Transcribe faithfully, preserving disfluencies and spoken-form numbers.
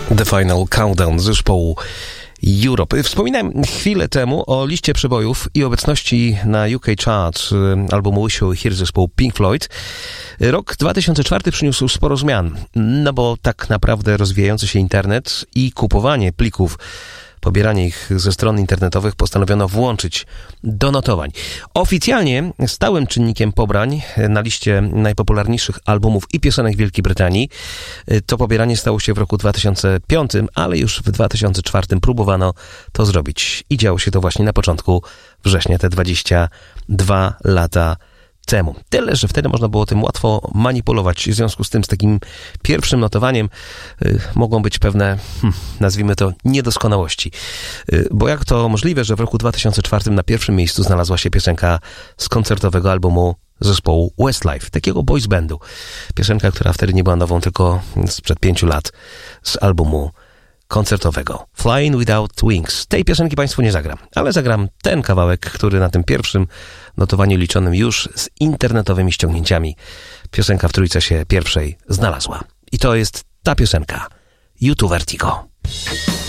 The Final Countdown zespołu Europe. Wspominałem chwilę temu o liście przebojów i obecności na U K Chart albumu Wish You Were Here zespołu Pink Floyd. Rok dwa tysiące czwarty przyniósł sporo zmian, no bo tak naprawdę rozwijający się internet i kupowanie plików, pobieranie ich ze stron internetowych postanowiono włączyć do notowań. Oficjalnie stałym czynnikiem pobrań na liście najpopularniejszych albumów i piosenek Wielkiej Brytanii to pobieranie stało się w roku dwa tysiące piątym, ale już w dwa tysiące czwartym próbowano to zrobić. I działo się to właśnie na początku września, te dwadzieścia dwa lata temu. Tyle, że wtedy można było tym łatwo manipulować. W związku z tym, z takim pierwszym notowaniem y, mogą być pewne, hm, nazwijmy to, niedoskonałości. Y, bo jak to możliwe, że w roku dwa tysiące czwartym na pierwszym miejscu znalazła się piosenka z koncertowego albumu zespołu Westlife, takiego boys bandu. Piosenka, która wtedy nie była nową, tylko sprzed pięciu lat z albumu koncertowego Flying Without Wings. Tej piosenki Państwu nie zagram, ale zagram ten kawałek, który na tym pierwszym notowaniu liczonym już z internetowymi ściągnięciami piosenka w trójce się pierwszej znalazła. I to jest ta piosenka U two Vertigo.